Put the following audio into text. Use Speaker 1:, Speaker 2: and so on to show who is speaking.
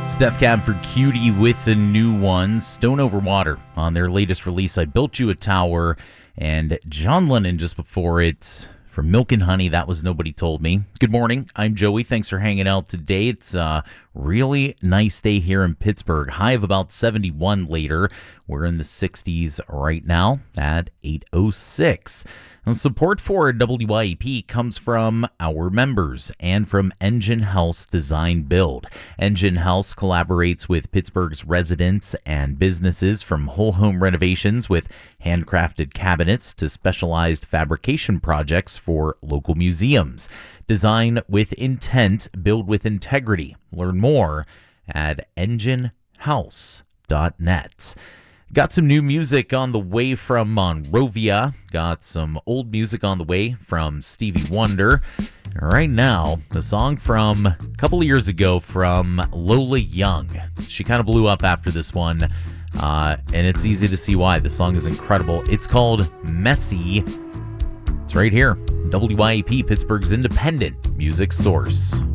Speaker 1: Steph Cab for Cutie with the new one, Stone Over Water, on their latest release, I Built You a Tower, and John Lennon just before it for Milk and Honey, That Was Nobody Told Me. Good morning, I'm Joey. Thanks for hanging out today. It's a really nice day here in Pittsburgh. High of about 71 later. We're in the 60s right now at 8:06. And support for WYEP comes from our members and from Engine House Design Build. Engine House collaborates with Pittsburgh's residents and businesses, from whole home renovations with handcrafted cabinets to specialized fabrication projects for local museums. Design with intent, build with integrity. Learn more at enginehouse.net. Got some new music on the way from Monrovia. Got some old music on the way from Stevie Wonder. Right now, the song from a couple of years ago from Lola Young. She kind of blew up after this one, and it's easy to see why. The song is incredible. It's called Messy. It's right here. WYEP, Pittsburgh's independent music source.